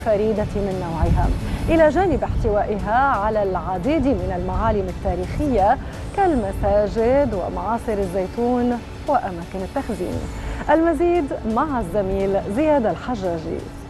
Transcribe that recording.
فريدة من نوعها، إلى جانب احتوائها على العديد من المعالم التاريخية كالمساجد ومعاصر الزيتون وأماكن التخزين. المزيد مع الزميل زياد الحجاجي.